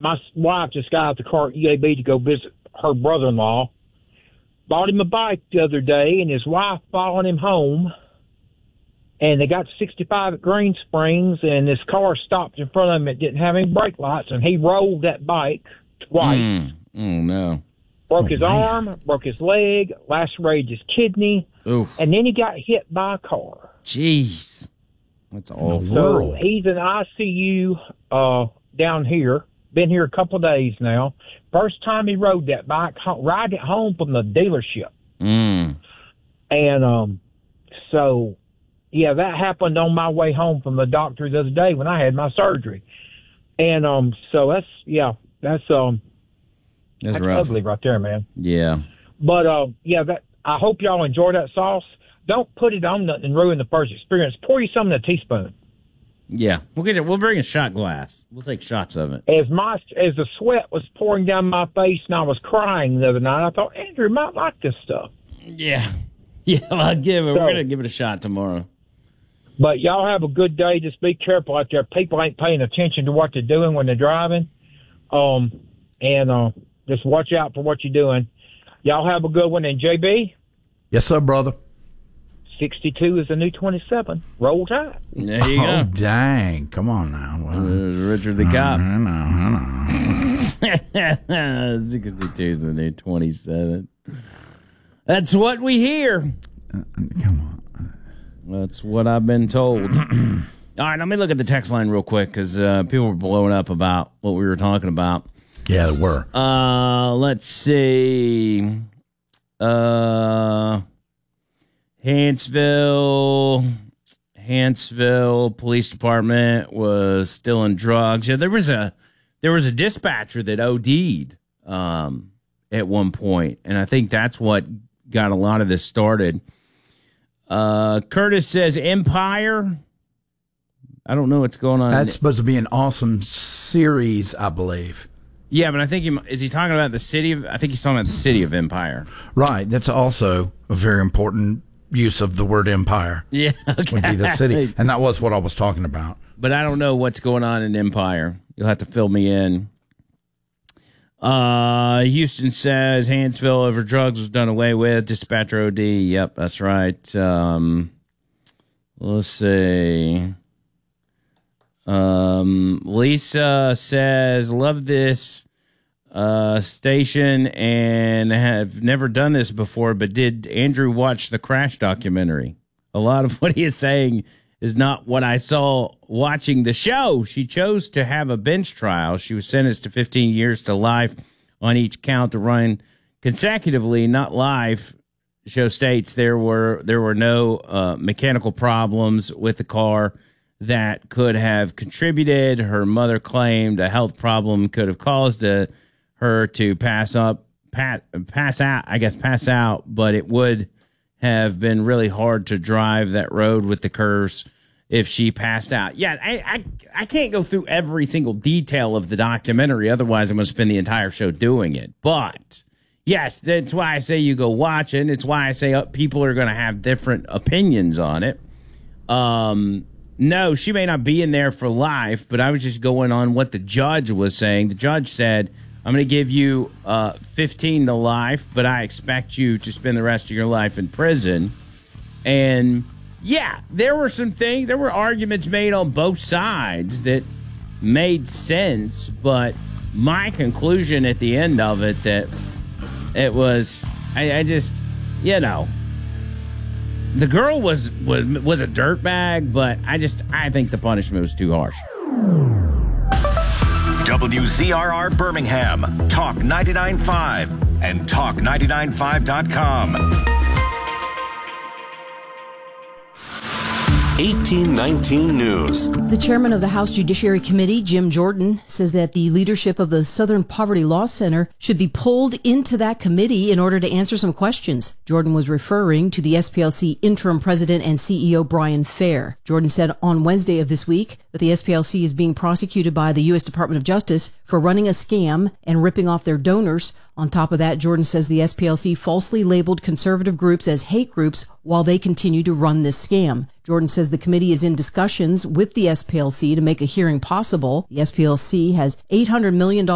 my wife just got out the car at UAB to go visit her brother-in-law. Bought him a bike the other day, and his wife followed him home. And they got to 65 at Green Springs, and this car stopped in front of him. It didn't have any brake lights, and he rolled that bike twice. Oh, no. Broke his arm, broke his leg, lacerated his kidney, and then he got hit by a car. Jeez. That's awful. So he's in ICU down here. Been here a couple of days now. First time he rode that bike, ride it home from the dealership. And so... yeah, that happened on my way home from the doctor the other day when I had my surgery. And so that's rough. ugly right there, man. Yeah. But I hope y'all enjoy that sauce. Don't put it on nothing and ruin the first experience. Pour you some in a teaspoon. Yeah, we'll bring a shot glass. We'll take shots of it. As the sweat was pouring down my face and I was crying the other night, I thought Andrew might like this stuff. Yeah. Yeah, we're gonna give it a shot tomorrow. But y'all have a good day. Just be careful out there. People ain't paying attention to what they're doing when they're driving. And just watch out for what you're doing. Y'all have a good one. And JB? Yes, sir, brother. 62 is the new 27. Roll Tide. There you go. Oh, dang. Come on now. Well, Richard the Cop. I know. 62 is the new 27. That's what we hear. Come on. That's what I've been told. All right, let me look at the text line real quick because people were blowing up about what we were talking about. Yeah, they were. Let's see. Hanceville Police Department was stealing drugs. Yeah, there was a dispatcher that OD'd at one point, and I think that's what got a lot of this started. Curtis says Empire. I don't know what's going on. That's supposed to be an awesome series, I believe. Yeah, but I think is he talking about the city of? I think he's talking about the city of Empire. Right. That's also a very important use of the word empire. Yeah, okay. Would be the city, and that was what I was talking about. But I don't know what's going on in Empire. You'll have to fill me in. Houston says Hansville over drugs was done away with. Dispatcher OD. Yep, that's right. Let's see. Lisa says, love this station and have never done this before, but did Andrew watch the Crash documentary? A lot of what he is saying is not what I saw watching the show. She chose to have a bench trial. She was sentenced to 15 years to life on each count to run consecutively, not life. The show states there were no mechanical problems with the car that could have contributed. Her mother claimed a health problem could have caused her to pass out, but it would have been really hard to drive that road with the curves if she passed out. Yeah, I can't go through every single detail of the documentary. Otherwise, I'm going to spend the entire show doing it. But, yes, that's why I say you go watch it. It's why I say people are going to have different opinions on it. No, she may not be in there for life, but I was just going on what the judge was saying. The judge said, I'm going to give you 15 to life, but I expect you to spend the rest of your life in prison. And, yeah, there were arguments made on both sides that made sense, but my conclusion at the end of it that it was, I just, the girl was a dirtbag, but I think the punishment was too harsh. WZRR Birmingham, Talk 99.5 and Talk995.com. 1819 News. The chairman of the House Judiciary Committee, Jim Jordan, says that the leadership of the Southern Poverty Law Center should be pulled into that committee in order to answer some questions. Jordan was referring to the SPLC interim president and CEO Brian Fair. Jordan said on Wednesday of this week that the SPLC is being prosecuted by the U.S. Department of Justice for running a scam and ripping off their donors. On top of that, Jordan says the SPLC falsely labeled conservative groups as hate groups while they continue to run this scam. Jordan says the committee is in discussions with the SPLC to make a hearing possible. The SPLC has $800 million